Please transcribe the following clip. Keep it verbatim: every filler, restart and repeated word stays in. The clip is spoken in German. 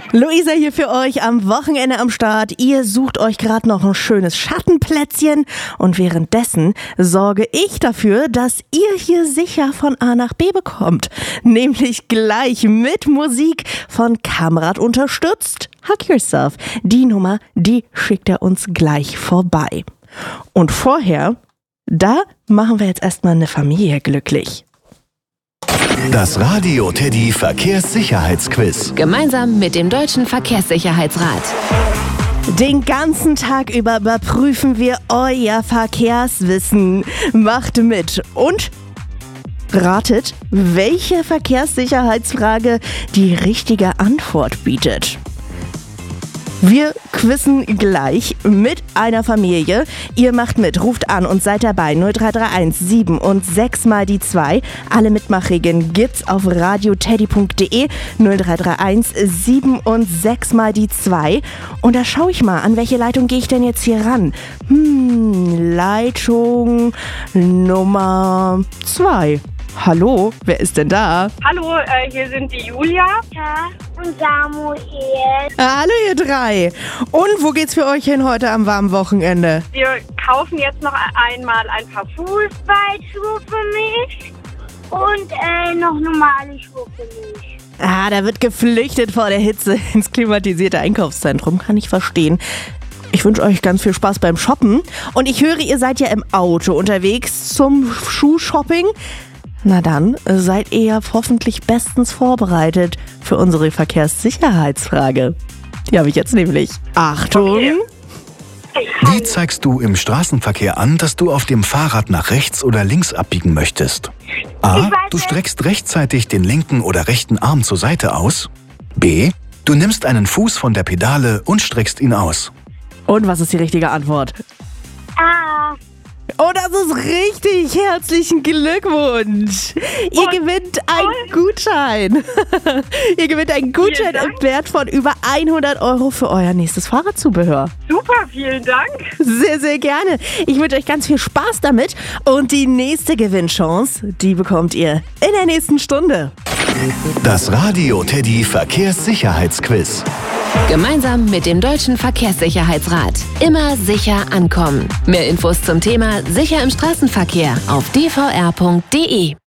Luisa hier für euch am Wochenende am Start. Ihr sucht euch gerade noch ein schönes Schattenplätzchen und währenddessen sorge ich dafür, dass ihr hier sicher von A nach B bekommt. Nämlich gleich mit Musik von Kamrat unterstützt. Hug Yourself. Die Nummer, die schickt er uns gleich vorbei. Und vorher, da machen wir jetzt erstmal eine Familie glücklich. Das Radio Teddy Verkehrssicherheitsquiz. Gemeinsam mit dem Deutschen Verkehrssicherheitsrat. Den ganzen Tag über überprüfen wir euer Verkehrswissen. Macht mit und ratet, welche Verkehrssicherheitsfrage die richtige Antwort bietet. Wir quizzen gleich mit einer Familie. Ihr macht mit, ruft an und seid dabei. null drei drei eins sieben und sechs mal die zwei. Alle Mitmachregeln gibt's auf radioteddy punkt de. null drei drei eins sieben und sechs mal die zwei. Und da schaue ich mal, an welche Leitung gehe ich denn jetzt hier ran? Hm, Leitung Nummer zwei. Hallo, wer ist denn da? Hallo, äh, hier sind die Julia. Ja, und Samuel. Hallo ihr drei. Und wo geht's für euch hin heute am warmen Wochenende? Wir kaufen jetzt noch einmal ein paar Fußballschuhe für mich und äh, noch normale Schuhe für mich. Ah, da wird geflüchtet vor der Hitze ins klimatisierte Einkaufszentrum, kann ich verstehen. Ich wünsche euch ganz viel Spaß beim Shoppen. Und ich höre, ihr seid ja im Auto unterwegs zum Schuhshopping. Na dann, seid ihr ja hoffentlich bestens vorbereitet für unsere Verkehrssicherheitsfrage. Die habe ich jetzt nämlich. Achtung! Okay. Wie zeigst du im Straßenverkehr an, dass du auf dem Fahrrad nach rechts oder links abbiegen möchtest? A. Du streckst rechtzeitig den linken oder rechten Arm zur Seite aus. B. Du nimmst einen Fuß von der Pedale und streckst ihn aus. Und was ist die richtige Antwort? Ah, Oh, das ist richtig. Herzlichen Glückwunsch. Ihr Und gewinnt einen Gutschein. Ihr gewinnt einen Gutschein Vielen im Dank. Wert von über hundert Euro für euer nächstes Fahrradzubehör. Super, vielen Dank. Sehr, sehr gerne. Ich wünsche euch ganz viel Spaß damit. Und die nächste Gewinnchance, die bekommt ihr in der nächsten Stunde. Das Radio Teddy Verkehrssicherheitsquiz. Gemeinsam mit dem Deutschen Verkehrssicherheitsrat. Immer sicher ankommen. Mehr Infos zum Thema Sicher im Straßenverkehr auf d v r punkt de.